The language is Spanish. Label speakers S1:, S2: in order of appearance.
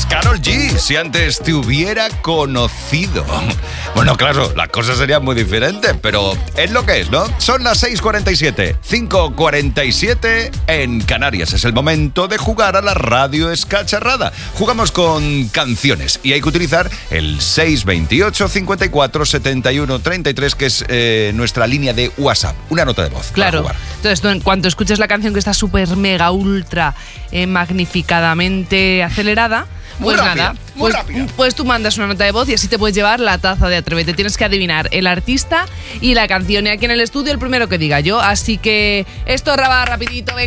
S1: es Karol G. Si antes te hubiera conocido. Bueno, claro, las cosas serían muy diferentes, pero es lo que es, ¿no? Son las 6:47, 5:47 en Canarias. Es el momento de jugar a la radio escacharrada. Jugamos con canciones y hay que utilizar el 628 54 71 33, que es nuestra línea de WhatsApp. Una nota de voz.
S2: Claro.
S1: Para jugar.
S2: Entonces, tú, en cuanto escuches la canción que está súper, mega, ultra, magnificadamente acelerada,
S1: Muy
S2: pues
S1: rápida,
S2: nada,
S1: muy rápida.
S2: pues tú mandas una nota de voz y así te puedes llevar la taza de Atrévete. Tienes que adivinar el artista y la canción. Y aquí en el estudio el primero que diga yo. Así que esto va rapidito, venga.